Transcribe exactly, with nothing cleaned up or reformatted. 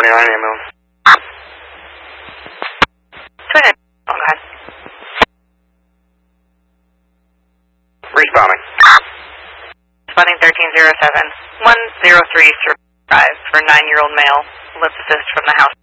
twenty-nine ambulance. Go ahead. Oh, go ahead. Responding. Responding thirteen zero seven. one zero three survives for nine-year-old male. Let's assist from the house.